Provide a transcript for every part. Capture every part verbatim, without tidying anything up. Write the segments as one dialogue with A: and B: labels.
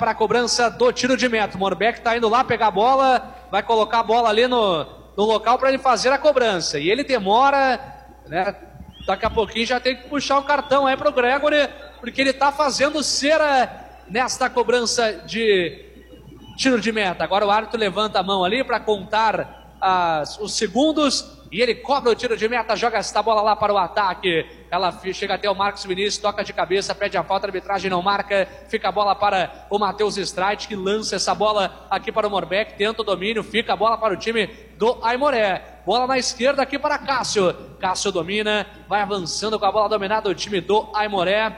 A: para a cobrança do tiro de meta. O Morbeck está indo lá pegar a bola, vai colocar a bola ali no, no local para ele fazer a cobrança. E ele demora, né? Daqui a pouquinho já tem que puxar o cartão aí para o Gregory, porque ele está fazendo cera nesta cobrança de tiro de meta. Agora o árbitro levanta a mão ali para contar as, os segundos e ele cobra o tiro de meta, joga esta bola lá para o ataque. Ela chega até o Marcos Vinícius, toca de cabeça, pede a falta, a arbitragem não marca, fica a bola para o Matheus Streit, que lança essa bola aqui para o Morbeck, tenta o domínio, fica a bola para o time do Aimoré. Bola na esquerda aqui para Cássio. Cássio domina, vai avançando com a bola dominada o time do Aimoré.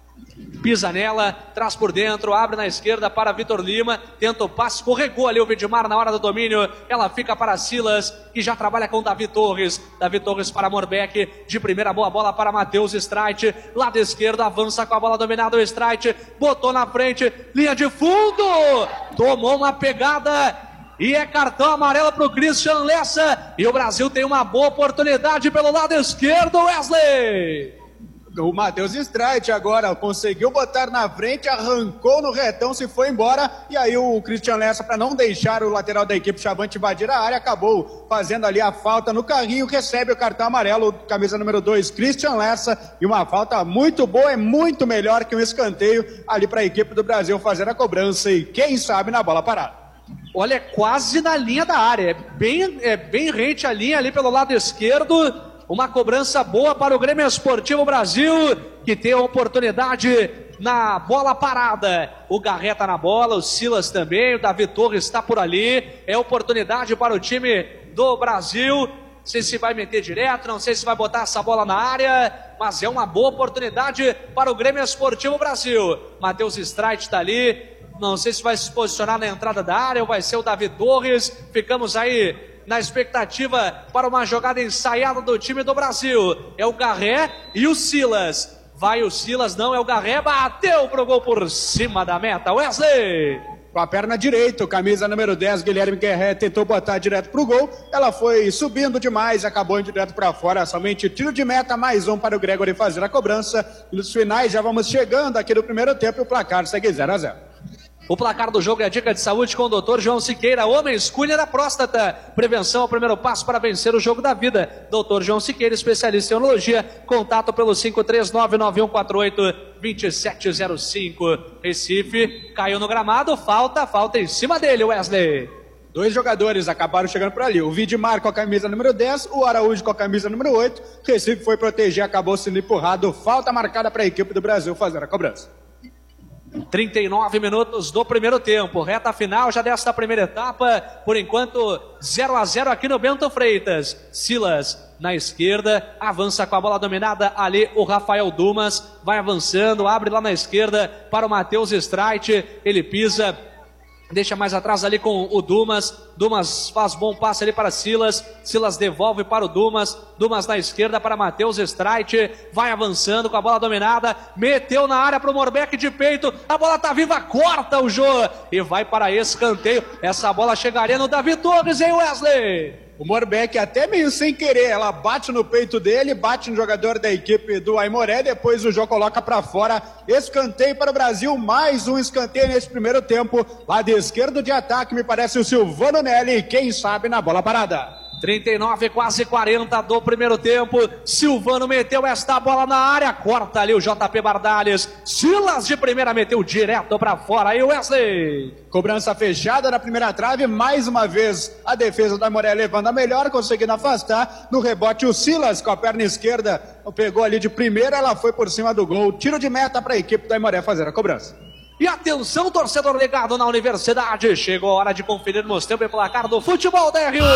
A: Pisa nela, traz por dentro, abre na esquerda para Vitor Lima, tenta o passe, escorregou ali o Vidmar na hora do domínio, ela fica para Silas, que já trabalha com Davi Torres, Davi Torres para Morbeck, de primeira boa bola para Matheus Streit, lado esquerdo, avança com a bola dominada o Streit, botou na frente, linha de fundo, tomou uma pegada, e é cartão amarelo para o Christian Lessa, e o Brasil tem uma boa oportunidade pelo lado esquerdo, Wesley.
B: O Matheus Streit agora conseguiu botar na frente, arrancou no retão, se foi embora, e aí o Christian Lessa, para não deixar o lateral da equipe Chavante invadir a área, acabou fazendo ali a falta no carrinho, recebe o cartão amarelo, camisa número dois, Christian Lessa, e uma falta muito boa, é muito melhor que um escanteio ali para a equipe do Brasil fazer a cobrança, e quem sabe na bola parada.
A: Olha, é quase na linha da área, é bem, é bem rente a linha ali pelo lado esquerdo. Uma cobrança boa para o Grêmio Esportivo Brasil, que tem a oportunidade na bola parada. O Garreta na bola, o Silas também, o Davi Torres está por ali. É oportunidade para o time do Brasil. Não sei se vai meter direto, não sei se vai botar essa bola na área, mas é uma boa oportunidade para o Grêmio Esportivo Brasil. Matheus Streit está ali, não sei se vai se posicionar na entrada da área ou vai ser o Davi Torres. Ficamos aí na expectativa para uma jogada ensaiada do time do Brasil. É o Garré e o Silas. Vai o Silas, não, é o Garré, bateu pro gol por cima da meta. Wesley!
B: Com a perna direita, camisa número dez, Guilherme Guerré tentou botar direto pro gol. Ela foi subindo demais, acabou indo direto para fora. Somente tiro de meta, mais um para o Gregory fazer a cobrança. E nos finais já vamos chegando aqui no primeiro tempo e o placar segue zero a zero.
A: O placar do jogo é a dica de saúde com o doutor João Siqueira. Homens, cunha da próstata. Prevenção é o primeiro passo para vencer o jogo da vida. doutor João Siqueira, especialista em urologia. Contato pelo cinco três nove nove um quatro oito dois sete zero cinco. Recife, caiu no gramado. Falta, falta em cima dele, Wesley.
B: Dois jogadores acabaram chegando por ali. O Vidmar com a camisa número dez, o Araújo com a camisa número oito. Recife foi proteger, acabou sendo empurrado. Falta marcada para a equipe do Brasil fazer a cobrança.
A: trinta e nove minutos do primeiro tempo, reta final já desta primeira etapa, por enquanto zero a zero aqui no Bento Freitas. Silas na esquerda, avança com a bola dominada ali o Rafael Dumas, vai avançando, abre lá na esquerda para o Matheus Streit, ele pisa, deixa mais atrás ali com o Dumas, Dumas faz bom passe ali para Silas, Silas devolve para o Dumas, Dumas na esquerda para Matheus Streit, vai avançando com a bola dominada, meteu na área para o Morbeck de peito, a bola tá viva, corta o Jô, e vai para escanteio, essa bola chegaria no Davi Torres, hein, Wesley?
B: O Morbeck até meio sem querer, ela bate no peito dele, bate no jogador da equipe do Aimoré, depois o Jô coloca para fora, escanteio para o Brasil, mais um escanteio nesse primeiro tempo, lado esquerdo de ataque, me parece o Silvano Nelly, quem sabe na bola parada.
A: trinta e nove, quase quarenta do primeiro tempo, Silvano meteu esta bola na área, corta ali o J P Bardales, Silas de primeira meteu direto para fora, aí o Wesley.
B: Cobrança fechada na primeira trave, mais uma vez a defesa da Aimoré levando a melhor, conseguindo afastar, no rebote o Silas com a perna esquerda, pegou ali de primeira, ela foi por cima do gol, tiro de meta para a equipe da Aimoré fazer a cobrança.
A: E atenção, torcedor ligado na Universidade, chegou a hora de conferirmos tempo e placar do futebol da R U.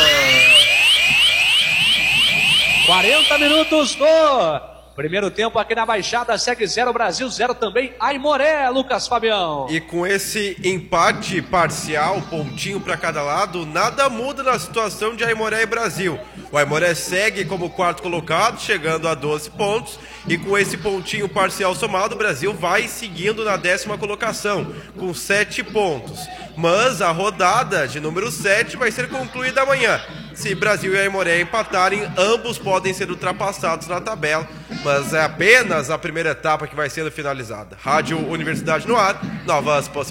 A: quarenta minutos do primeiro tempo aqui na Baixada, segue zero Brasil, zero também Aimoré, Lucas Fabião.
C: E com esse empate parcial, pontinho para cada lado, nada muda na situação de Aimoré e Brasil. O Aimoré segue como quarto colocado, chegando a doze pontos, e com esse pontinho parcial somado, o Brasil vai seguindo na décima colocação, com sete pontos. Mas a rodada de número sete vai ser concluída amanhã. Se Brasil e Aimoré empatarem, ambos podem ser ultrapassados na tabela, mas é apenas a primeira etapa que vai sendo finalizada. Rádio Universidade no ar, novas possibilidades.